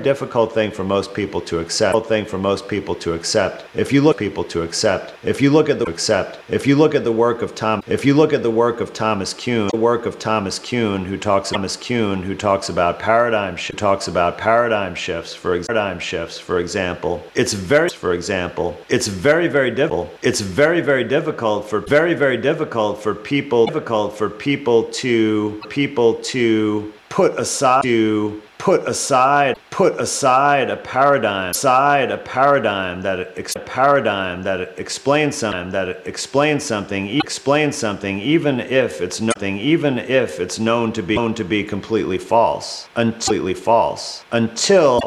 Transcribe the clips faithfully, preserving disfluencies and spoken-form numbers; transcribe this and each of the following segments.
difficult thing for most people to accept. Thing for most people to accept. If you look people to accept. If you look at the accept. If you look at the work of Tom. If you look at the work of Thomas Kuhn. The work of Thomas Kuhn, who talks Thomas Kuhn, who talks about paradigm shift. Talks about paradigm shifts. For ex- paradigm shifts, for example, it's very. For example, it's very very difficult. It's very very difficult for very very difficult for people. Difficult for people to people to put aside to put aside put aside a paradigm aside a paradigm that a paradigm that explains something that explains something explains something even if it's nothing even if it's known to be known to be completely false completely false until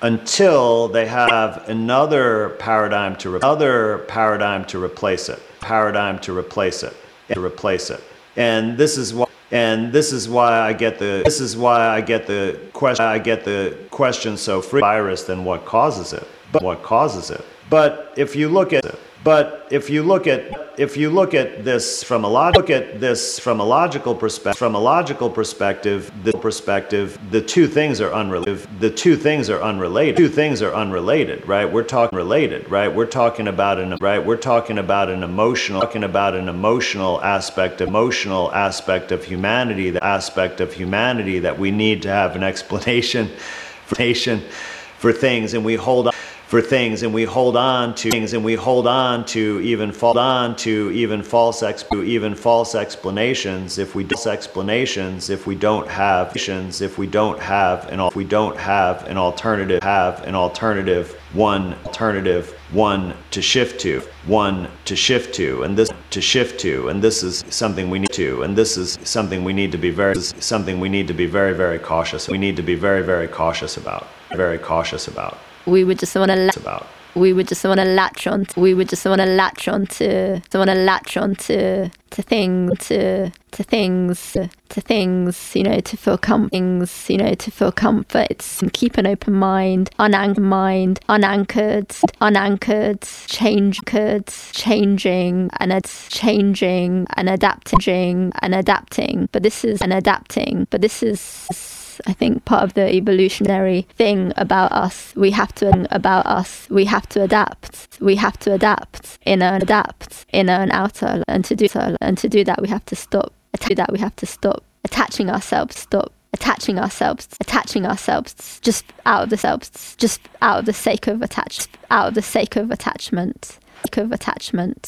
until they have another paradigm to another paradigm to replace it paradigm to replace it to replace it and this is what And this is why I get the this is why I get the question I get the question so free virus than what causes it. But what causes it? But if you look at it, but if you look at if you look at this from a log- look at this from a logical perspective from a logical perspective, the perspective, the two things are unrelated. The two things are unrelated. Two things are unrelated, right? We're talking related, right? We're talking about an right. We're talking about an emotional talking about an emotional aspect, emotional aspect of humanity, the aspect of humanity that we need to have an explanation for, for things, and we hold on. For things and we hold on to things and we hold on to even fall on to even false ex even false explanations if we don't explanations if we don't have if we don't have an if we don't have an alternative have an alternative one alternative one to shift to one to shift to and this to shift to and this is something we need to and this is something we need to be very something we need to be very very cautious we need to be very very cautious about very cautious about. We would just want to latch about. We would just want to latch on. To, we would just want to latch on to. To want to latch on to to things to to things to things. You know, to feel com- things. You know, to feel comfort. It's keep an open mind, unanchored mind, unanchored, unanchored, change, changing, and it's changing and adapting and adapting. But this is an adapting. But this is. I think part of the evolutionary thing about us, we have to about us, we have to adapt. We have to adapt, inner and adapt, inner and outer, and to do so, and to do that we have to stop. To do that we have to stop attaching ourselves. Stop attaching ourselves. Attaching ourselves just out of the selves, just out of the sake of attach, out of the sake of attachment, sake of attachment.